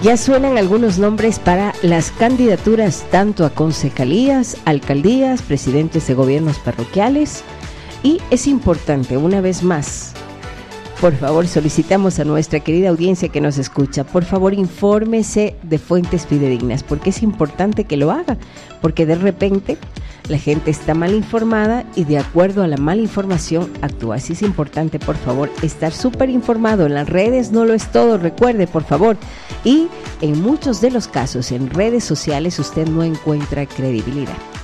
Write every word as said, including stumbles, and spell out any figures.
Ya suenan algunos nombres para las candidaturas tanto a concejalías, alcaldías, presidentes de gobiernos parroquiales, y es importante, una vez más, por favor, solicitamos a nuestra querida audiencia que nos escucha, por favor, infórmese de fuentes fidedignas, porque es importante que lo haga, porque de repente la gente está mal informada y de acuerdo a la mala información actúa. Así es importante, por favor, estar súper informado. En las redes no lo es todo, recuerde, por favor. Y en muchos de los casos, en redes sociales, usted no encuentra credibilidad.